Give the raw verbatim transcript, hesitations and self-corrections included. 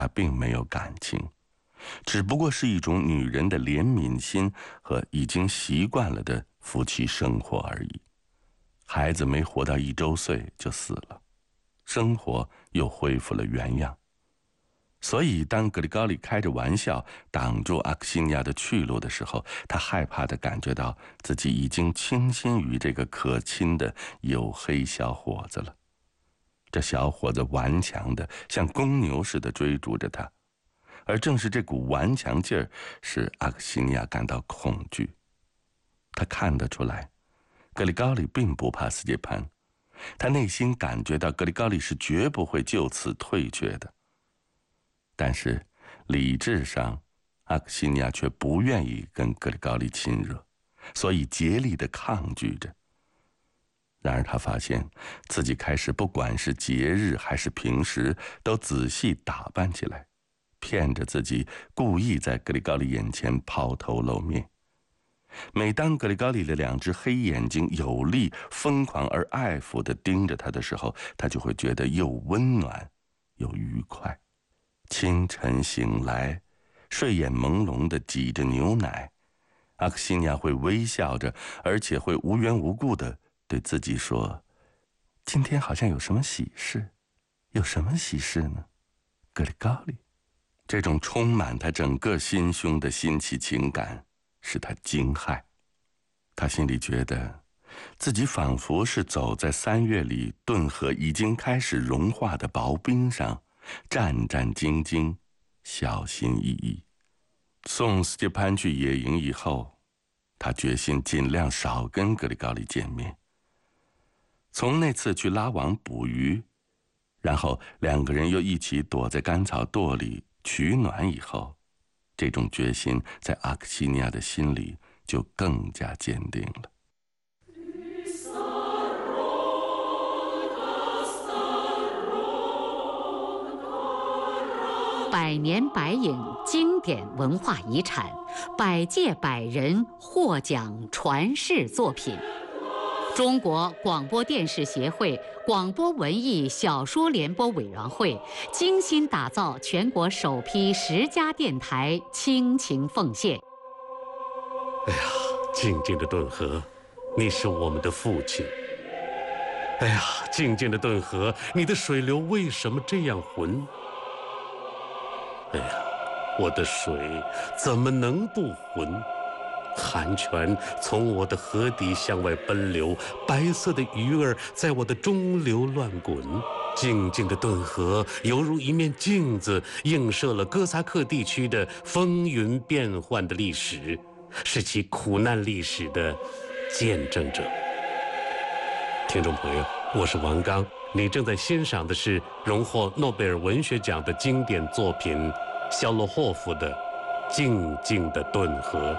他并没有感情，只不过是一种女人的怜悯心和已经习惯了的夫妻生活而已。孩子没活到一周岁就死了，生活又恢复了原样。所以当格里高利开着玩笑挡住阿克西尼亚的去路的时候，他害怕地感觉到自己已经倾心于这个可亲的黝黑小伙子了。这小伙子顽强地像公牛似的追逐着他，而正是这股顽强劲儿使阿克西尼亚感到恐惧。他看得出来，格里高利并不怕斯捷潘，他内心感觉到格里高利是绝不会就此退却的。但是理智上，阿克西尼亚却不愿意跟格里高利亲热，所以竭力地抗拒着。然而他发现自己开始不管是节日还是平时都仔细打扮起来，骗着自己故意在格里高利眼前抛头露面。每当格里高利的两只黑眼睛有力、疯狂而爱抚地盯着他的时候，他就会觉得又温暖又愉快。清晨醒来，睡眼朦胧地挤着牛奶，阿克西尼亚会微笑着，而且会无缘无故地对自己说：今天好像有什么喜事。有什么喜事呢？格里高利。这种充满他整个心胸的新奇情感使他惊骇。他心里觉得自己仿佛是走在三月里顿河已经开始融化的薄冰上，战战兢兢，小心翼翼。送斯捷潘去野营以后，他决心尽量少跟格里高利见面。从那次去拉网捕鱼，然后两个人又一起躲在干草垛里取暖以后，这种决心在阿克西尼亚的心里就更加坚定了。 百年百影经典文化遗产，百届百人获奖传世作品。中国广播电视协会广播文艺小说联播委员会精心打造全国首批十家电台倾情奉献。 哎呀，静静的顿河，你是我们的父亲。哎呀，静静的顿河，你的水流为什么这样浑？哎呀，我的水怎么能不浑？寒泉从我的河底向外奔流，白色的鱼儿在我的中流乱滚。静静的顿河犹如一面镜子，映射了哥萨克地区的风云变幻的历史，是其苦难历史的见证者。听众朋友，我是王刚，你正在欣赏的是荣获诺贝尔文学奖的经典作品肖洛霍夫的《静静的顿河》。